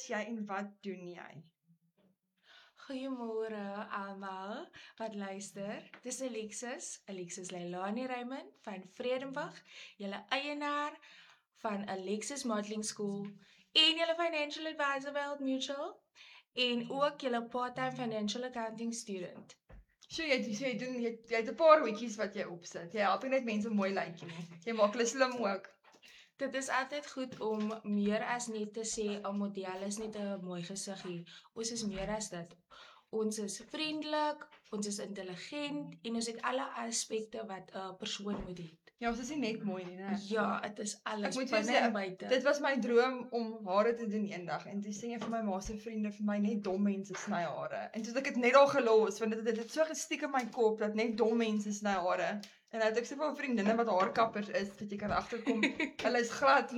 jy en wat doen jy? Goeiemôre almal wat luister. Dis Alexis Leilani Raymond van Vredenburg, julle eienaar van Alexis Modeling School en julle financial advisor by Old Mutual en ook julle part-time financial accounting student. So jy het 'n paar hoedjies wat jy opsit. Jy help nie net mense mooi lyk nie. Jy maak hulle slim ook. Dit is altyd goed om meer as net te sê 'n model is net 'n mooi gesiggie. Ons is meer as dit. Ons is vriendelik, ons is intelligent en ons het alle aspekte wat 'n persoon moet hê. Ja, ons is nie net mooi nie, né? Ja, dit is alles Ek moet vir binne jou en sê, buite. dit was my droom om hare te doen eendag en toe sê een van my ma se vriende vir my net dom mense sny hare. En toe het ek dit net al gelos want dit het so gestiek in my kop dat net dom mense sny hare. En nou het ek soveel vriendinne wat haarkappers is dat jy kan agterkom. Hulle is glad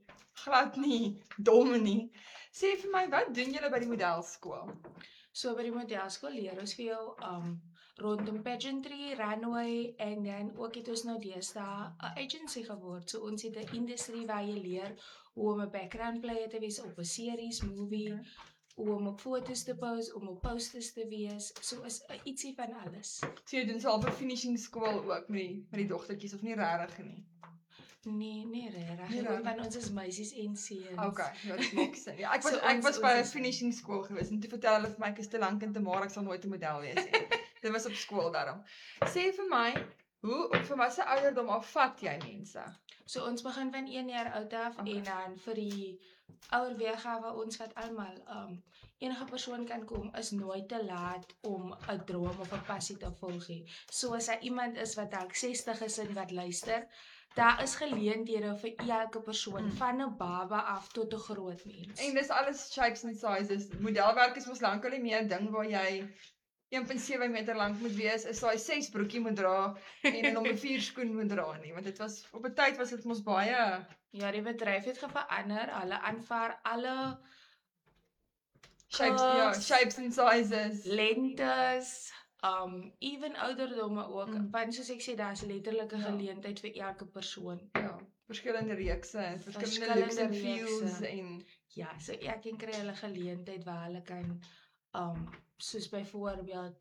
nie dom nie. Sê vir my, wat doen julle by die modelskool? So by die modelskool leer ons vir jou rondom pageantry, runway en dan ook het ons nou deesdae 'n agency geword. So ons het 'n industrie waar jy leer hoe om 'n background player te wees op 'n series, movie, hoe om op foto's te pose, om op posters te wees. So is ietsie van alles. So jy doen self 'n finishing skool ook met die dogtertjies of nie regtig nie? Nee, regtig. Want ons is meisies en seuns. Okay, ja, dit maak sin. Ja, ek So was by 'n finishing skool gewees en toe vertel hulle vir my ek is te lank en te maar ek sal nooit 'n model wees nie. Dit was op skool daarom. Sê vir my, vir watter ouderdom af vat jy mense? So ons begin van 1 jaar oud af en dan vir die ouer weergawe ons wat almal enige persoon kan kom is nooit te laat om 'n droom of 'n passie te volg nie. So as daar iemand is wat dalk 60 is en wat luister, daar is geleenthede vir elke persoon van 'n baba af tot 'n groot mens. En dis alles shapes and sizes. Modelwerk is mos lankal nie meer 'n ding waar jy 1.7 meter lank moet wees, is daai 6 broekie moet dra en 'n nommer 4 skoen moet dra nie, want dit was op 'n tyd was dit mos baie. Ja, die bedryf het verander. Hulle aanvaar alle shapes and sizes. lengtes, even ouderdomme ook. Want soos ek sê, daar's letterlik 'n geleentheid vir elke persoon. Ja, verskillende reekse en verskillende looks and feels en ja, so elkeen kry hulle geleentheid waar hulle kan soos byvoorbeeld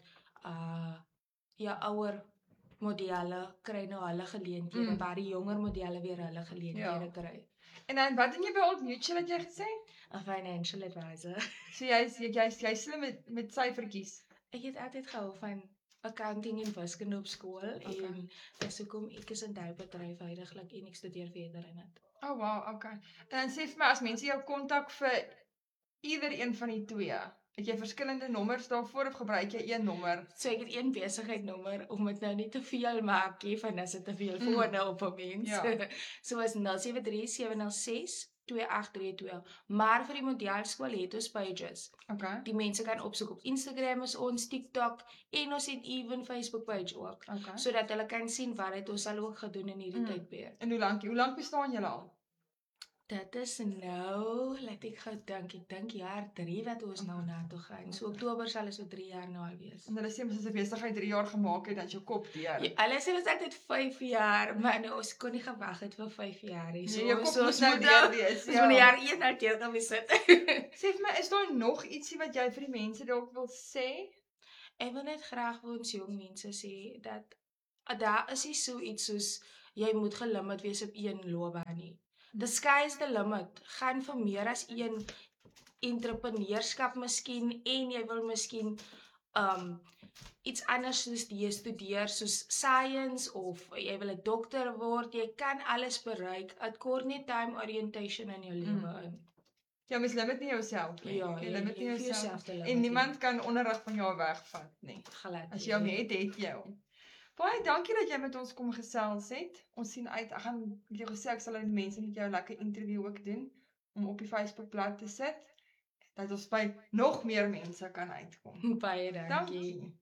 ouer modelle kry nou hulle geleenthede waar die jonger modelle weer hulle geleenthede kry. En dan wat doen jy by Old Mutual het jy gesê? 'n financial advisor. So jy slim met syfertjies. Ek het altyd gehou van accounting en wiskunde op skool en dis hoekom ek is in daai bedryf heidaglik en ek studeer verder in dit. Oh wow, okay. En dan sê vir my as mense jou kontak vir ieder een van die twee, het jy verskillende nommers daarvoor of gebruik jy een nommer? So ek het een besigheidnommer om dit nou nie te veel maak nie, want as dit te veel fone op 'n mens. Ja. So is 0737062832. Maar vir die modelskool het ons pages. Okay. Die mense kan opsoek op Instagram is ons, TikTok en ons het even Facebook page ook. Okay. Sodat hulle kan sien wat het ons al ook gedoen in hierdie tydperk. En hoe lank bestaan julle al? Dit is nou, laat ek gou dink, ek dink jaar 3 wat ons nou na toe gaan. So Oktober sal is so 3 jaar nou al wees. En hulle sê mos as 'n besigheid 3 jaar gemaak het, dan is jou kop deur. Ja, hulle sê ons altyd 5 jaar, maar nou, ons kon nie gewag het vir 5 jaar nie. So Nee, jou kop so moet nou deur wees. Ons moet jaar 1 al deur gaan sit. Sê vir my, is daar nog ietsie wat jy vir die mense dalk wil sê? Ek wil net graag vir ons jong mense sê dat daar is nie so iets soos jy moet gelimit wees op een loopbaan nie. The sky is the limit. Gaan vir meer as een entrepreneurskap miskien en jy wil miskien iets anders soos jy studeer soos science of jy wil 'n dokter word. Jy kan alles bereik. It kort net time orientation in jou lewe in. Ja, mens limit nie jouself nie. Ja, jy limit nie jy hoef jouself jouself te limit en nie. niemand kan onderrig van jou wegvat nie. Glad. As jy hom het jy hom. Baie dankie dat jy met ons kom gesels het. Ons sien uit. Ek gaan met jou gesê ek sal die mense met jou lekker interview ook doen om op die Facebookblad te sit dat ons by nog meer mense kan uitkom. Baie dankie. Dankie.